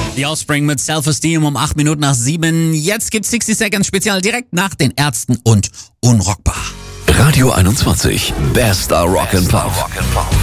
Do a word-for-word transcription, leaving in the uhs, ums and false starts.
The Offspring mit Self-Esteem um acht Minuten nach sieben. Jetzt gibt's sixty Seconds Spezial direkt nach den Ärzten und Unrockbar. Radio einundzwanzig, bester Rock'n'Pop.